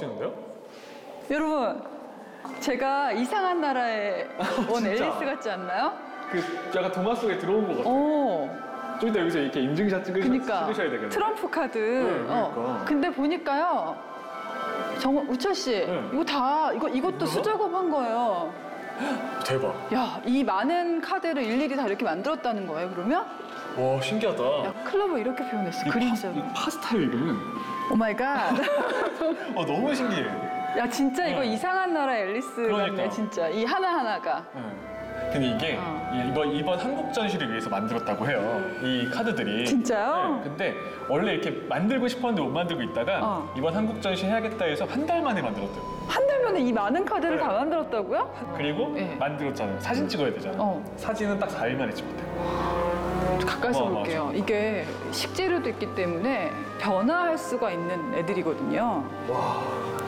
하시는데요? 여러분, 제가 이상한 나라에 온 진짜? 앨리스 같지 않나요? 그 약간 동화 속에 들어온 것 같아요. 오, 좀 이따 여기서 이렇게 인증샷 그러니까 찍으셔야 되겠네요. 트럼프 카드. 그러니까. 근데 보니까요, 정말 우철 씨, 네. 이거 다 이것도 뭐야? 수작업한 거예요. 대박. 야, 이 많은 카드를 일일이 다 이렇게 만들었다는 거예요, 그러면? 와, 신기하다. 야, 클럽을 이렇게 표현했어, 그림자로. 이거 파스타예요, 이거는. 오 마이 갓. 너무 신기해. 야, 진짜 이거 네. 이상한 나라 앨리스 그러니까. 같네, 진짜. 이 하나하나가. 근데 이게 이번 한국 전시를 위해서 만들었다고 해요. 이 카드들이. 진짜요? 네, 근데 원래 이렇게 만들고 싶었는데 못 만들고 있다가 이번 한국 전시 해야겠다 해서 한 달 만에 만들었대요. 한 달 만에 이 많은 카드를 네. 다 만들었다고요? 그리고 네. 만들었잖아요. 사진 찍어야 되잖아요. 사진은 딱 4일 만에 찍었대요. 가까이서 맞아. 볼게요. 이게 식재료도 있기 때문에 변화할 수가 있는 애들이거든요. 와.